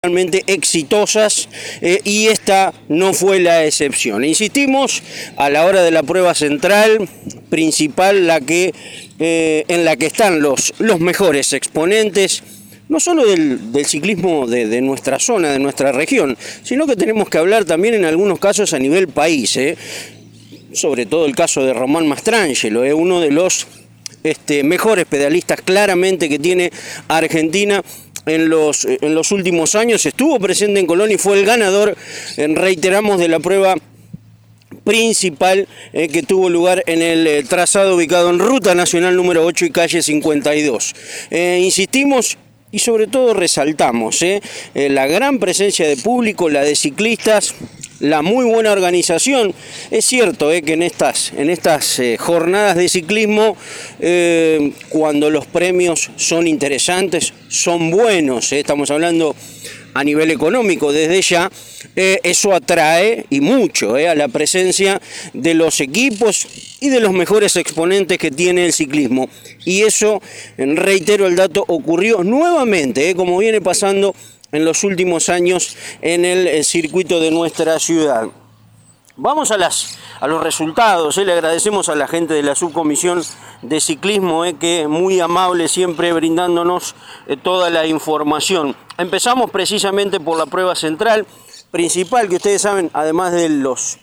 realmente exitosas y esta no fue la excepción. Insistimos, a la hora de la prueba central principal, en la que están los mejores exponentes, no solo del ciclismo de nuestra zona, de nuestra región, sino que tenemos que hablar también en algunos casos a nivel país, sobre todo el caso de Román Mastrangelo, uno de los mejores pedalistas claramente que tiene Argentina en los últimos años. Estuvo presente en Colón y fue el ganador, reiteramos, de la prueba principal que tuvo lugar en el trazado ubicado en Ruta Nacional número 8 y calle 52. Insistimos y sobre todo resaltamos la gran presencia de público, la de ciclistas, la muy buena organización. Es cierto que en estas jornadas de ciclismo, cuando los premios son interesantes, son buenos, estamos hablando a nivel económico desde ya, eso atrae y mucho a la presencia de los equipos y de los mejores exponentes que tiene el ciclismo. Y eso, reitero el dato, ocurrió nuevamente, como viene pasando en los últimos años en el circuito de nuestra ciudad. Vamos a los resultados. Le agradecemos a la gente de la subcomisión de ciclismo, que muy amable siempre brindándonos toda la información. Empezamos precisamente por la prueba central principal, que ustedes saben, además de los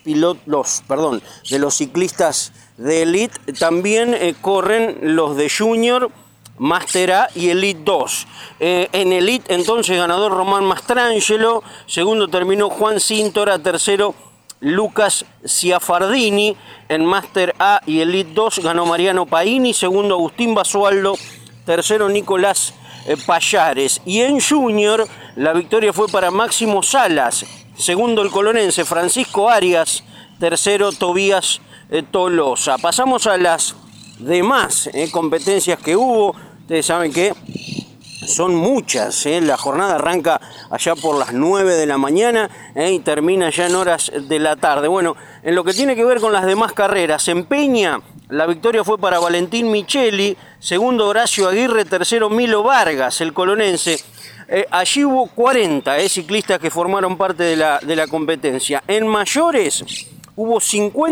ciclistas de Elite, también corren los de Junior, Master A y Elite 2. En Elite, entonces, ganador Román Mastrangelo, segundo terminó Juan Cintora, tercero Lucas Ciafardini. En Master A y Elite 2 ganó Mariano Paini, segundo Agustín Basualdo, tercero Nicolás Payares. Y en Junior la victoria fue para Máximo Salas, segundo el colonense Francisco Arias, tercero Tobías Tolosa. Pasamos a las demás competencias que hubo. Ustedes saben que son muchas, la jornada arranca allá por las 9 de la mañana y termina ya en horas de la tarde. Bueno, en lo que tiene que ver con las demás carreras, en Peña la victoria fue para Valentín Micheli, segundo Horacio Aguirre, tercero Milo Vargas, el colonense. Allí hubo 40 ciclistas que formaron parte de la competencia. En mayores hubo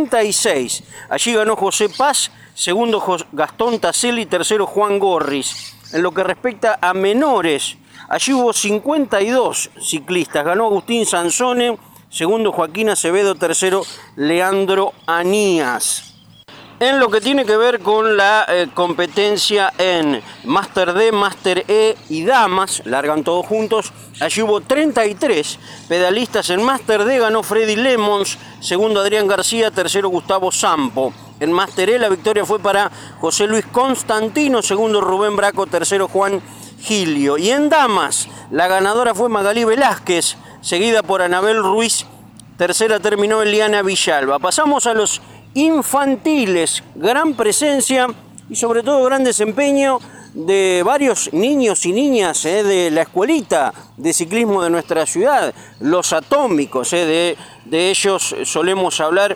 56. Allí ganó José Paz, segundo Gastón Taselli, tercero Juan Gorris. En lo que respecta a menores, allí hubo 52 ciclistas. Ganó Agustín Sansone, segundo Joaquín Acevedo, tercero Leandro Anías. En lo que tiene que ver con la competencia en Master D, Master E y Damas, largan todos juntos, allí hubo 33 pedalistas. En Master D ganó Freddy Lemons, segundo Adrián García, tercero Gustavo Sampo. En Master E la victoria fue para José Luis Constantino, segundo Rubén Braco, tercero Juan Gilio. Y en Damas la ganadora fue Magalí Velázquez, seguida por Anabel Ruiz, tercera terminó Eliana Villalba. Pasamos a los infantiles, gran presencia y sobre todo gran desempeño de varios niños y niñas de la escuelita de ciclismo de nuestra ciudad, los atómicos, de ellos solemos hablar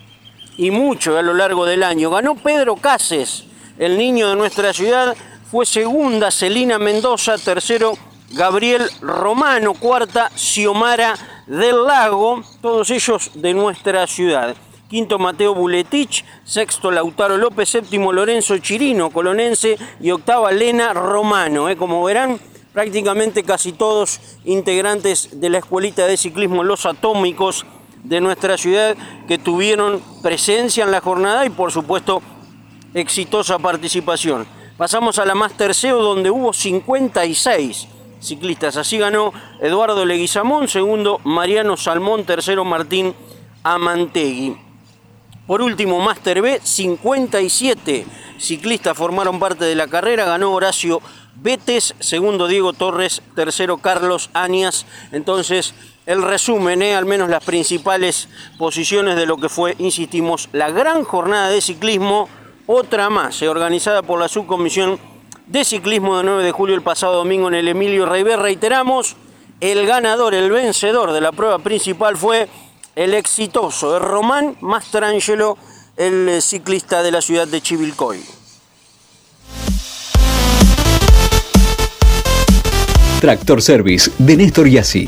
y mucho a lo largo del año. Ganó Pedro Cases, el niño de nuestra ciudad, fue segunda Celina Mendoza, tercero Gabriel Romano, cuarta Xiomara del Lago, todos ellos de nuestra ciudad. Quinto Mateo Buletich, sexto Lautaro López, séptimo Lorenzo Chirino, colonense, y octava Lena Romano. Como verán, prácticamente casi todos integrantes de la escuelita de ciclismo Los Atómicos de nuestra ciudad, que tuvieron presencia en la jornada y por supuesto exitosa participación. Pasamos a la Master CEO, donde hubo 56 ciclistas. Así ganó Eduardo Leguizamón, segundo Mariano Salmón, tercero Martín Amantegui. Por último, Master B, 57 ciclistas formaron parte de la carrera. Ganó Horacio Betes, segundo Diego Torres, tercero Carlos Añas. Entonces, el resumen, al menos las principales posiciones de lo que fue, insistimos, la gran jornada de ciclismo, otra más, organizada por la subcomisión de ciclismo de 9 de julio el pasado domingo en el Emilio Reiber. Reiteramos, el ganador, el vencedor de la prueba principal fue el exitoso Román Mastrangelo, el ciclista de la ciudad de Chivilcoy. Tractor Service de Néstor Yassi.